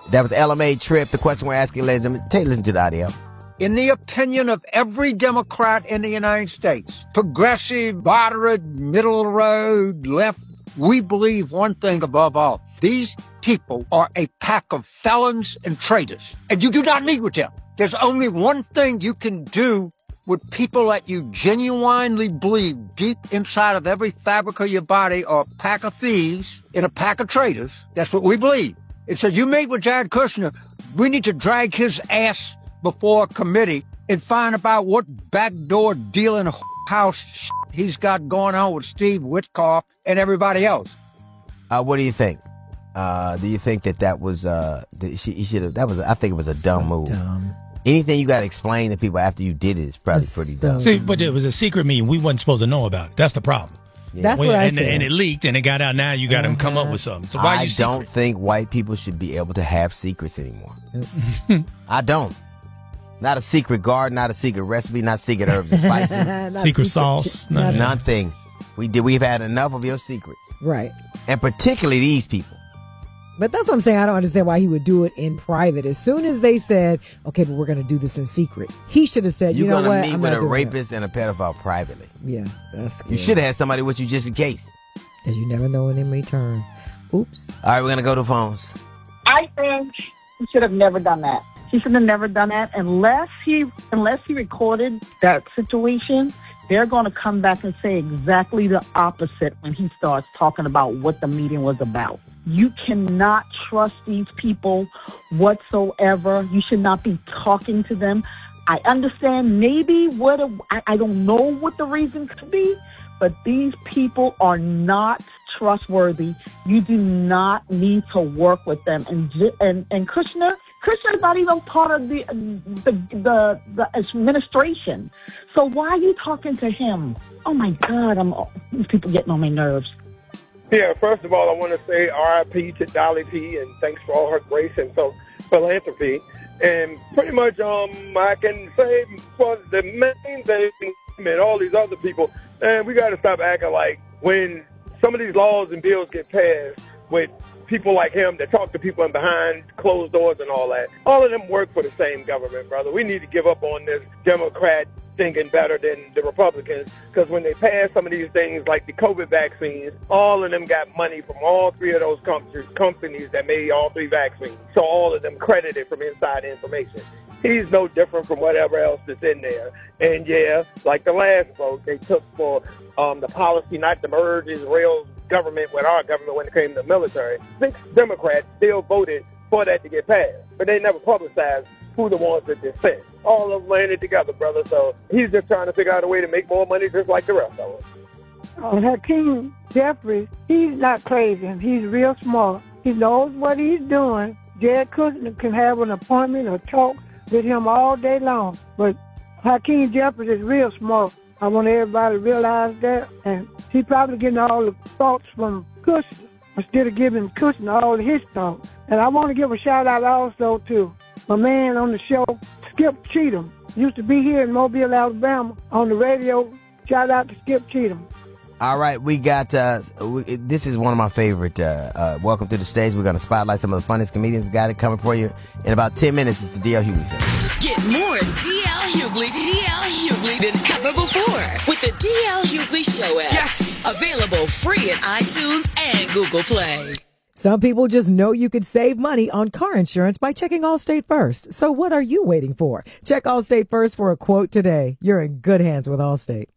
That was LMA Trip. The question we're asking, ladies and gentlemen, listen to the audio. In the opinion of every Democrat in the United States, progressive, moderate, middle of the road, left, we believe one thing above all. These people are a pack of felons and traitors, and you do not meet with them. There's only one thing you can do with people that you genuinely believe deep inside of every fabric of your body are a pack of thieves and a pack of traitors. That's what we believe. It said, you meet with Jared Kushner, we need to drag his ass before a committee and find about what backdoor dealing house he's got going on with Steve Witkoff and everybody else. What do you think? Do you think that was I think it was a dumb move. Anything you got to explain to people after you did it is probably pretty dumb. See, but it was a secret meeting we wasn't supposed to know about. That's the problem. Yeah. That's what I said. And it leaked and it got out. Now you got them come up with something. So why you secret? I don't think white people should be able to have secrets anymore. I don't. Not a secret garden, not a secret recipe, not secret herbs and spices. secret sauce. Nothing. We've had enough of your secrets. Right. And particularly these people. But that's what I'm saying. I don't understand why he would do it in private. As soon as they said, okay, but we're going to do this in secret, he should have said, you know what? You're going to meet with a rapist and a pedophile privately. Yeah, that's scary. You should have had somebody with you just in case. Because you never know when they may turn. Oops. All right, we're going to go to phones. I think he should have never done that. He should have never done that unless he recorded that situation. They're going to come back and say exactly the opposite when he starts talking about what the meeting was about. You cannot trust these people whatsoever. You should not be talking to them. I understand maybe I don't know what the reason could be, but these people are not trustworthy. You do not need to work with them. And Kushner's not even part of the administration. So why are you talking to him? Oh my God, these people getting on my nerves. Yeah, first of all, I want to say R.I.P. to Dolly P. and thanks for all her grace and philanthropy. And pretty much, I can say for the main thing and all these other people, and we got to stop acting like when some of these laws and bills get passed with people like him that talk to people in behind closed doors and all that, all of them work for the same government, brother. We need to give up on this Democrat thinking better than the Republicans, because when they pass some of these things like the COVID vaccines, all of them got money from all three of those companies that made all three vaccines. So all of them credited from inside information. He's no different from whatever else that's in there. And yeah, like the last vote they took for the policy not to merge Israel's government with our government when it came to the military, 6 Democrats still voted for that to get passed, but they never publicized who the ones that dissent. All of them landed together, brother. So he's just trying to figure out a way to make more money just like the rest of us. Hakeem Jeffries, he's not crazy. He's real smart. He knows what he's doing. Jared Kushner can have an appointment or talk with him all day long. But Hakeem Jeffries is real smart. I want everybody to realize that. And he's probably getting all the thoughts from Kushner instead of giving Kushner all of his thoughts. And I want to give a shout-out also to my man on the show, Skip Cheatham. Used to be here in Mobile, Alabama, on the radio. Shout out to Skip Cheatham. All right, we got, this is one of my favorite, welcome to the stage. We're going to spotlight some of the funniest comedians. We got it coming for you in about 10 minutes. It's the D.L. Hughley Show. Get more D.L. Hughley than ever before with the D.L. Hughley Show app. Yes! Available free at iTunes and Google Play. Some people just know you could save money on car insurance by checking Allstate first. So what are you waiting for? Check Allstate first for a quote today. You're in good hands with Allstate.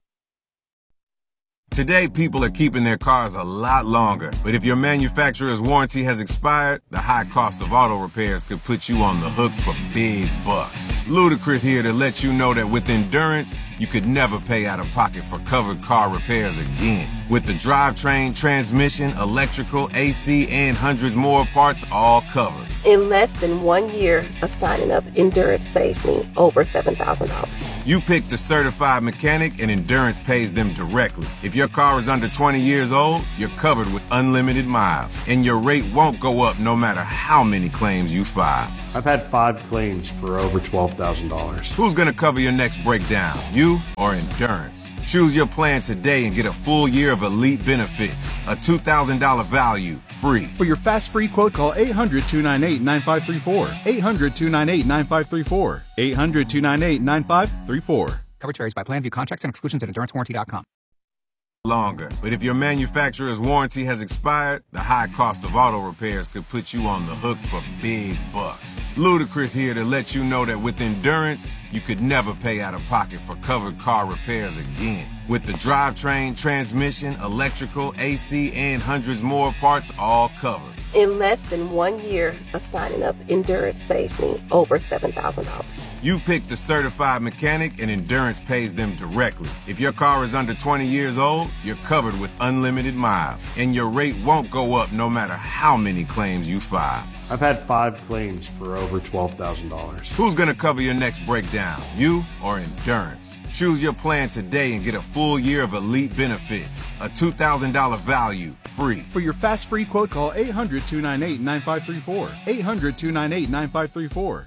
Today, people are keeping their cars a lot longer. But if your manufacturer's warranty has expired, the high cost of auto repairs could put you on the hook for big bucks. Ludacris here to let you know that with Endurance, you could never pay out of pocket for covered car repairs again. With the drivetrain, transmission, electrical, AC, and hundreds more parts all covered. In less than 1 year of signing up, Endurance saved me over $7,000. You pick the certified mechanic and Endurance pays them directly. If your car is under 20 years old, you're covered with unlimited miles, and your rate won't go up no matter how many claims you file. I've had 5 claims for over $12,000. Who's gonna cover your next breakdown, you or Endurance? Choose your plan today and get a full year of of elite benefits, a $2,000 value, free. For your fast free quote, call 800-298-9534. 800-298-9534. 800-298-9534. Coverage varies by plan. View contracts and exclusions at EnduranceWarranty.com. Longer. But if your manufacturer's warranty has expired, the high cost of auto repairs could put you on the hook for big bucks. Ludacris here to let you know that with Endurance, you could never pay out of pocket for covered car repairs again. With the drivetrain, transmission, electrical, AC, and hundreds more parts all covered. In less than 1 year of signing up, Endurance saved me over $7,000. You pick the certified mechanic and Endurance pays them directly. If your car is under 20 years old, you're covered with unlimited miles, and your rate won't go up no matter how many claims you file. I've had 5 claims for over $12,000. Who's gonna cover your next breakdown, you or Endurance? Choose your plan today and get a full year of elite benefits, a $2,000 value, free. For your fast free quote, call 800-298-9534. 800-298-9534.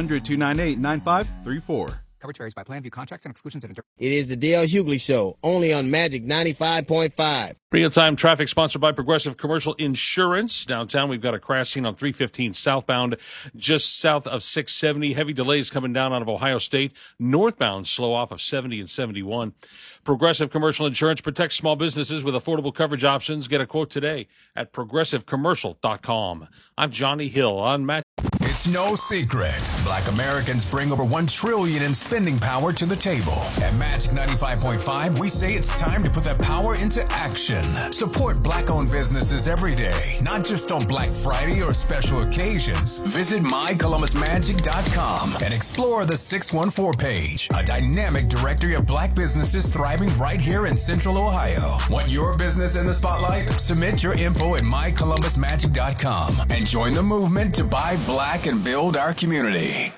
800-298-9534. Coverage varies by plan. View contracts and exclusions at Endurance. It is the D.L. Hughley Show, only on Magic 95.5. Real-time traffic sponsored by Progressive Commercial Insurance. Downtown, we've got a crash scene on 315 southbound, just south of 670. Heavy delays coming down out of Ohio State. Northbound, slow off of 70 and 71. Progressive Commercial Insurance protects small businesses with affordable coverage options. Get a quote today at progressivecommercial.com. I'm Johnny Hill on Magic. It's no secret. Black Americans bring over $1 trillion in spending power to the table. At Magic 95.5, we say it's time to put that power into action. Support Black-owned businesses every day, not just on Black Friday or special occasions. Visit mycolumbusmagic.com and explore the 614 page, a dynamic directory of Black businesses thriving right here in Central Ohio. Want your business in the spotlight? Submit your info at mycolumbusmagic.com and join the movement to buy Black and build our community.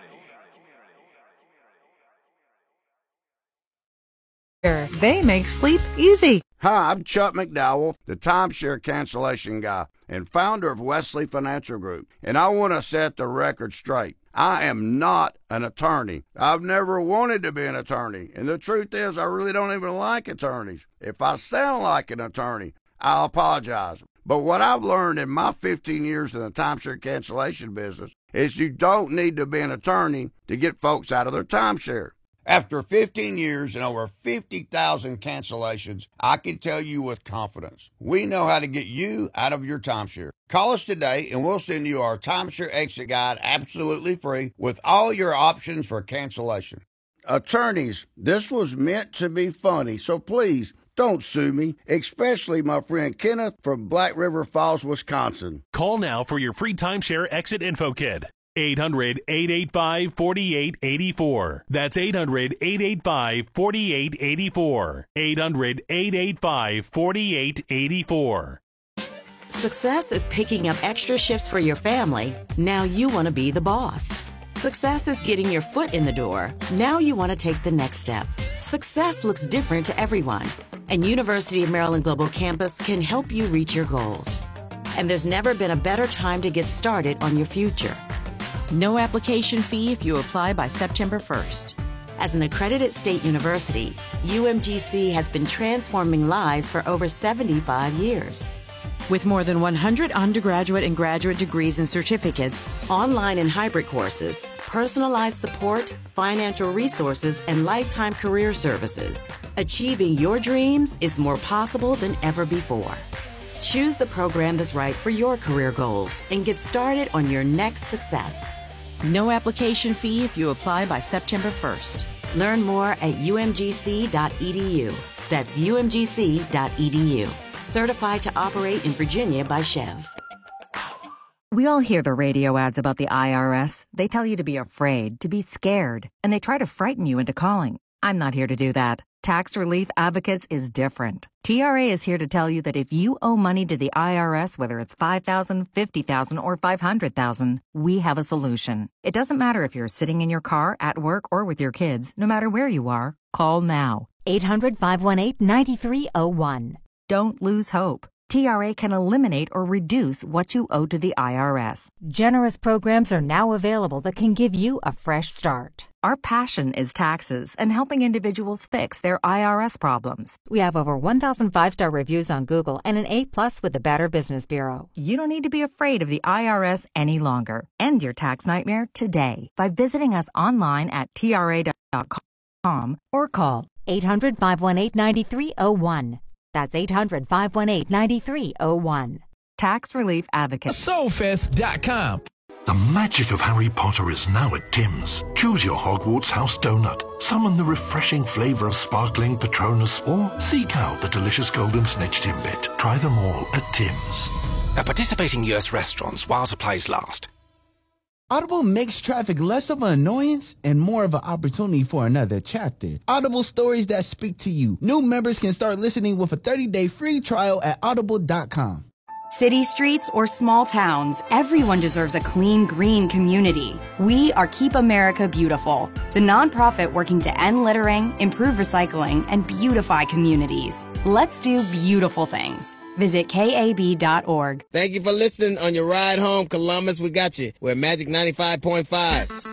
They make sleep easy. Hi, I'm Chuck McDowell, the timeshare cancellation guy and founder of Wesley Financial Group. And I want to set the record straight. I am not an attorney. I've never wanted to be an attorney. And the truth is, I really don't even like attorneys. If I sound like an attorney, I'll apologize. But what I've learned in my 15 years in the timeshare cancellation business is you don't need to be an attorney to get folks out of their timeshare. After 15 years and over 50,000 cancellations, I can tell you with confidence, we know how to get you out of your timeshare. Call us today and we'll send you our timeshare exit guide absolutely free with all your options for cancellation. Attorneys, this was meant to be funny, so please, don't sue me, especially my friend Kenneth from Black River Falls, Wisconsin. Call now for your free timeshare exit info kit. 800-885-4884. That's 800-885-4884. 800-885-4884. Success is picking up extra shifts for your family. Now you want to be the boss. Success is getting your foot in the door. Now you want to take the next step. Success looks different to everyone, and University of Maryland Global Campus can help you reach your goals. And there's never been a better time to get started on your future. No application fee if you apply by September 1st. As an accredited state university, UMGC has been transforming lives for over 75 years. With more than 100 undergraduate and graduate degrees and certificates, online and hybrid courses, personalized support, financial resources, and lifetime career services, achieving your dreams is more possible than ever before. Choose the program that's right for your career goals and get started on your next success. No application fee if you apply by September 1st. Learn more at umgc.edu. That's umgc.edu. Certified to operate in Virginia by Chev. We all hear the radio ads about the IRS. They tell you to be afraid, to be scared, and they try to frighten you into calling. I'm not here to do that. Tax Relief Advocates is different. TRA is here to tell you that if you owe money to the IRS, whether it's $5,000, $50,000, or $500,000, we have a solution. It doesn't matter if you're sitting in your car, at work, or with your kids. No matter where you are, call now. 800-518-9301. Don't lose hope. TRA can eliminate or reduce what you owe to the IRS. Generous programs are now available that can give you a fresh start. Our passion is taxes and helping individuals fix their IRS problems. We have over 1,000 5-star reviews on Google and an A+ with the Better Business Bureau. You don't need to be afraid of the IRS any longer. End your tax nightmare today by visiting us online at TRA.com or call 800-518-9301. That's 800-518-9301. Tax Relief Advocate. Soulfest.com. The magic of Harry Potter is now at Tim's. Choose your Hogwarts house donut, summon the refreshing flavor of sparkling Patronus, or seek out the delicious golden snitch Timbit. Try them all at Tim's. At participating US restaurants while supplies last. Audible makes traffic less of an annoyance and more of an opportunity for another chapter. Audible stories that speak to you. New members can start listening with a 30-day free trial at audible.com. City streets or small towns, everyone deserves a clean, green community. We are Keep America Beautiful, the nonprofit working to end littering, improve recycling, and beautify communities. Let's do beautiful things. Visit KAB.org. Thank you for listening on your ride home, Columbus. We got you. We're Magic 95.5.